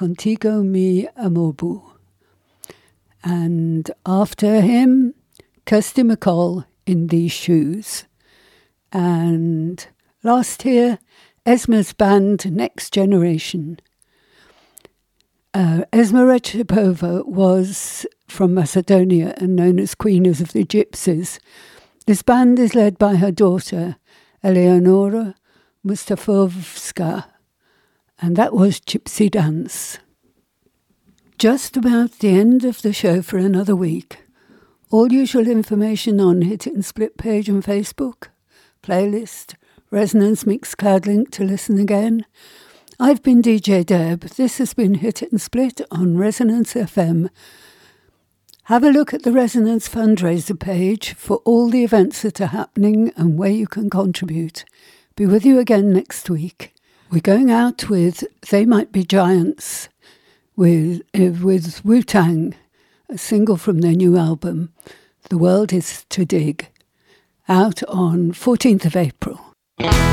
Contigo Mi Amobu. And after him, Kirsty MacColl, In These Shoes. And last here, Esma's band, Next Generation. Esma Recipova was from Macedonia and known as Queen of the Gypsies. This band is led by her daughter, Eleonora Mustafovska, and that was Gypsy Dance. Just about the end of the show for another week. All usual information on Hit It and Split page on Facebook, playlist, Resonance Mixcloud link to listen again. I've been DJ Deb. This has been Hit It and Split on Resonance FM. Have a look at the Resonance fundraiser page for all the events that are happening and where you can contribute. Be with you again next week. We're going out with They Might Be Giants with Wu-Tang, a single from their new album, The World Is to Dig, out on 14th of April.